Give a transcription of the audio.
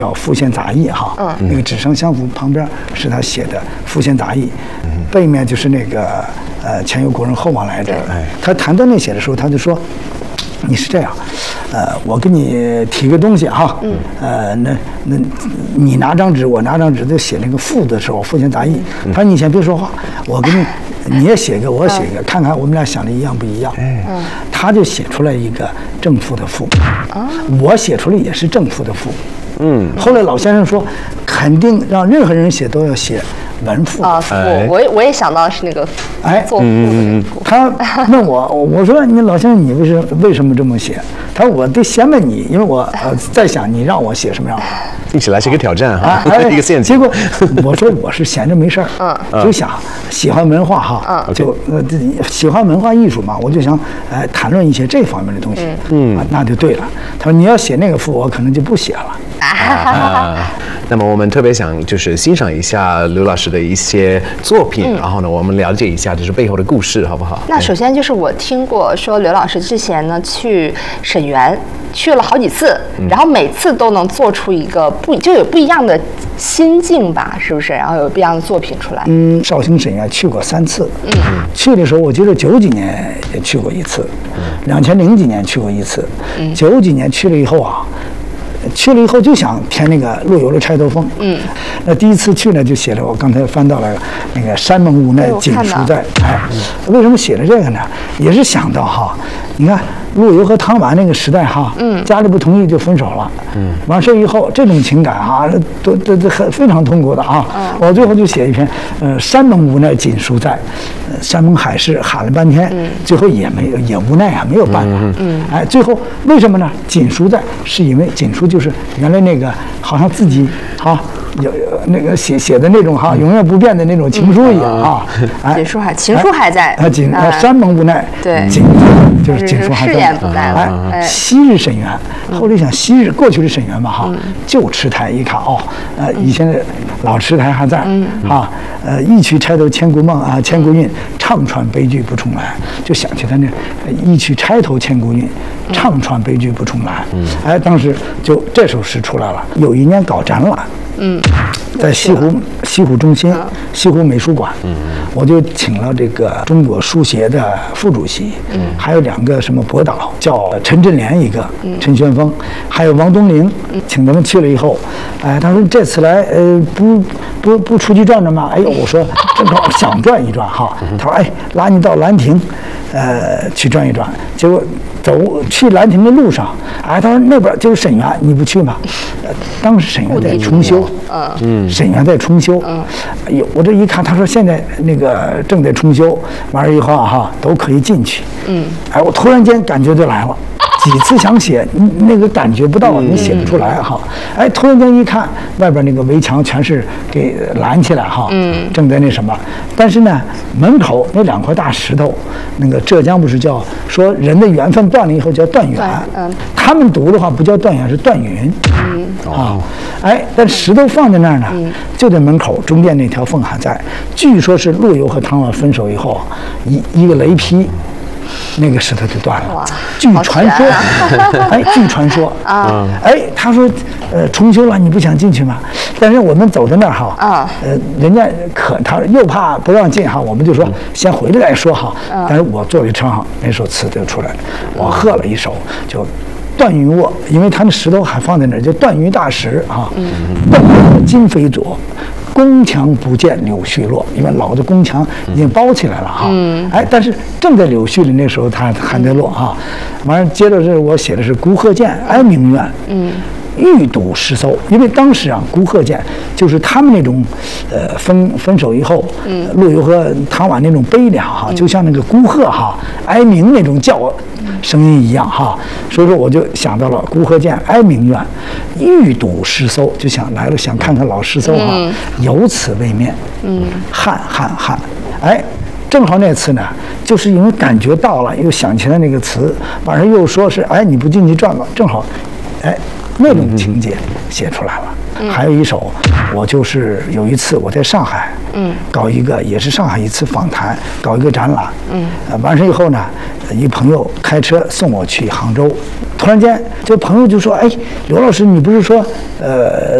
叫《复现杂役》哈，那个纸上相符旁边是他写的《复现杂役》，背面就是那个前有古人后往来者。他谈段内写的时候，他就说。你是这样，我给你提个东西哈，那你拿张纸，我拿张纸，就写那个赋的时候，复现杂役。他说你先别说话，我给你也写一个，我写一个，看看我们俩想的一样不一样。他就写出来一个正赋的赋，我写出来也是正赋的赋。后来老先生说，肯定让任何人写都要写文赋啊。我也想到是那个作赋的。 他问我说你老先生你为什么这么写？他说我得先问你，因为我在想你让我写什么样。 听起来是一个挑战哈，一个陷阱。 结果我说我是闲着没事儿，就想喜欢文化哈，就喜欢文化艺术嘛，我就想谈论一些这方面的东西。那就对了。他说你要写那个赋，我可能就不写了。 那么我们特别想就是欣赏一下刘老师的一些作品，然后呢，我们了解一下就是背后的故事，好不好？ 那首先就是我听过说刘老师之前呢去沈园去了好几次，然后每次都能做出一个就有不一样的心境吧，是不是？然后有不一样的作品出来。 绍兴沈园去过3次。去的时候我记得90几年也去过一次，2000几年去过一次，90几年去了以后啊。去了以后就想填那个陆游的《钗头凤》。那第一次去呢，就写了我刚才翻到了那个山盟无奈锦书在。为什么写了这个呢？也是想到哈，你看陆游和唐婉那个时代哈，家里不同意就分手了。完事以后这种情感哈，都非常痛苦的啊。我最后就写一篇山盟无奈锦书在，山盟海誓喊了半天，最后也无奈啊，没有办法。最后为什么呢？锦书在是因为锦书就是原来那个好像自己有那个写的那种永远不变的那种情书一样啊。 情书还在。 山盟无奈， 对， 就是锦书还在。 誓言不在了。 昔日沈园，后来想昔日过去的沈园吧旧池台一看以前的老池台还在一曲钗头千古梦千古韵，唱穿悲剧不重来，就想起他那一曲钗头千古韵，唱穿悲剧不重来。当时就这首诗出来了。有一年搞展览，在西湖中心西湖美术馆，我就请了这个中国书协的副主席，还有2个什么博导，叫陈振联一个，陈玄峰，还有王东陵，请他们去了以后，他说这次来不出去转转吗？我说正好想转一转哈。他说拉你到兰亭，去转一转。结果去兰亭的路上，他说那边就是沈园，你不去吗？当时沈园在重修，沈园在重修。我这一看，他说现在那个正在重修，完了以后都可以进去。我突然间感觉就来了。几次想写，那个感觉不到，你写不出来突然间一看，外边那个围墙全是给拦起来正在那什么。但是呢，门口那2块大石头，那个浙江不是叫说人的缘分断了以后叫断缘，他们读的话不叫断缘，是断云。但石头放在那儿呢，就在门口中间那条缝还在。据说是陆游和唐婉分手以后，一个雷劈。那个石头就断了，据传说，据传说他说，重修了，你不想进去吗？但是我们走到那儿人家他又怕不让进我们就说先回来再说但是我坐在车上，那首词就出来了，我喝了一首，就断云卧，因为他那石头还放在那儿，就断云大石断云今非昨。宫墙不见柳絮落，因为老的宫墙已经包起来了但是正在柳絮里那时候它还在落完了接着是我写的是孤鹤见哀鸣怨，欲睹诗搜，因为当时孤鹤见就是他们那种分手以后，陆游和唐婉那种悲凉就像那个孤鹤哀鸣那种叫声音一样所以说我就想到了孤鹤见哀鸣怨，欲睹诗搜，就想来了想看看老诗搜有此未面，汉，正好那次呢，就是因为感觉到了，又想起来那个词，晚上又说是你不进去转吧，正好那种情节写出来了。还有一首，我就是有一次我在上海，搞一个也是上海一次访谈，搞一个展览，完事以后呢，一朋友开车送我去杭州，突然间这朋友就说：“哎，刘老师，你不是说